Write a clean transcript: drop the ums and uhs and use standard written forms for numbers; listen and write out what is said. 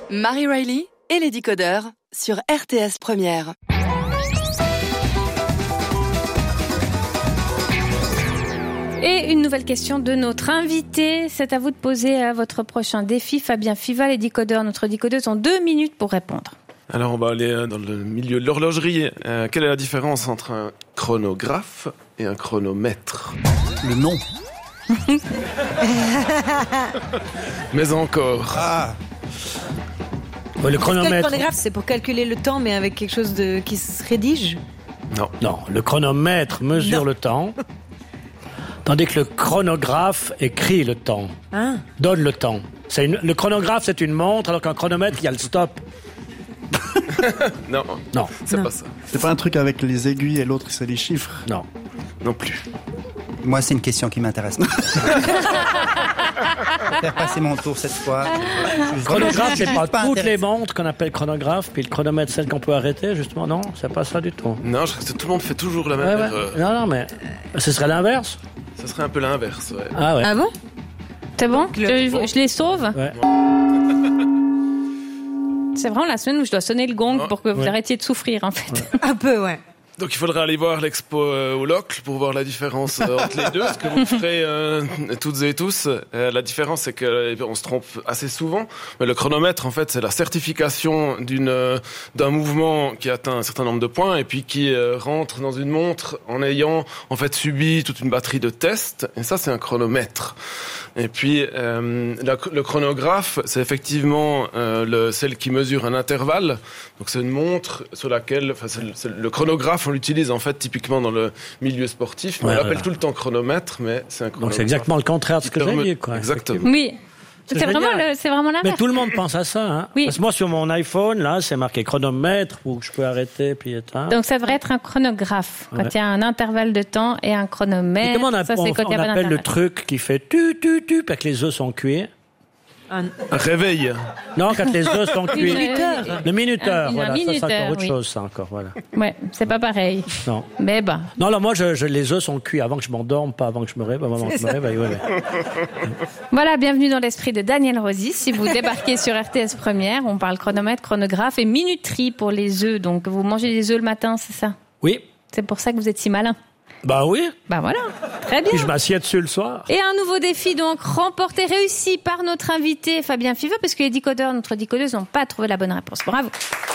Marie Riley et les décodeurs sur RTS Première. Et une nouvelle question de notre invité. C'est à vous de poser votre prochain défi. Fabien Fiva, les décodeurs. Notre décodeuse ont 2 minutes pour répondre. Alors, on va aller dans le milieu de l'horlogerie. Quelle est la différence entre un chronographe et un chronomètre ? Le nom. Mais encore. Le chronomètre. Le chronographe, c'est pour calculer le temps, mais avec quelque chose qui se rédige ? Non, le chronomètre mesure le temps. Tandis que le chronographe écrit le temps, donne le temps. Le chronographe, c'est une montre, alors qu'un chronomètre, il y a le stop. Non, c'est pas ça. C'est pas un truc avec les aiguilles et l'autre, c'est les chiffres. Non plus. Moi, c'est une question qui m'intéresse. Faire passer mon tour cette fois. Le chronographe, c'est pas toutes les montres qu'on appelle chronographe, puis le chronomètre, celle qu'on peut arrêter, justement. Non, c'est pas ça du tout. Non, je crois que tout le monde fait toujours la même erreur. Non, mais ce serait l'inverse. Ce serait un peu l'inverse, ouais. Ah ouais. Ah bon ? C'est bon ? Je les sauve ? Ouais. C'est vraiment la semaine où je dois sonner le gong pour que vous arrêtiez de souffrir, en fait. Ouais. Un peu, ouais. Donc il faudra aller voir l'expo au Locle pour voir la différence entre les deux, ce que vous ferez toutes et tous. La différence, c'est qu'on se trompe assez souvent. Mais le chronomètre, en fait, c'est la certification d'un mouvement qui atteint un certain nombre de points et puis qui rentre dans une montre en ayant en fait subi toute une batterie de tests. Et ça, c'est un chronomètre. Et puis le chronographe, c'est effectivement celle qui mesure un intervalle. Donc c'est une montre sur laquelle, le chronographe, on l'utilise en fait typiquement dans le milieu sportif. On l'appelle tout le temps chronomètre, mais c'est un chronographe. Donc c'est exactement le contraire de ce que j'ai dit, quoi. Exactement. Oui. C'est vraiment l'inverse. Mais tout le monde pense à ça, hein. Oui. Parce que moi, sur mon iPhone, là, c'est marqué chronomètre, où je peux arrêter, puis éteindre. Donc ça devrait être un chronographe. Quand il y a un intervalle de temps et un chronomètre. Et comment on c'est quand il y a pas appelle le d'intervalle. truc qui fait tu, parce que les œufs sont cuits? Un réveil. Non, quand les œufs sont cuits. Le minuteur, Un voilà. minuteur, Ça, c'est encore autre oui. chose, ça, encore, voilà. Ouais, c'est pas pareil. Non. Mais bah. Non, là, moi, les œufs sont cuits avant que je m'endorme, pas avant que je me réveille. Avant que je me réveille, ouais. Voilà, bienvenue dans l'esprit de Daniel Rosy. Si vous débarquez sur RTS Première, on parle chronomètre, chronographe et minuterie pour les œufs. Donc, vous mangez des œufs le matin, c'est ça? Oui. C'est pour ça que vous êtes si malin. Bah oui. Bah voilà, très bien. Puis je m'assieds dessus le soir. Et un nouveau défi donc remporté, réussi par notre invité Fabien Fiva, parce que les décodeurs, notre décodeuse, n'ont pas trouvé la bonne réponse. Bravo.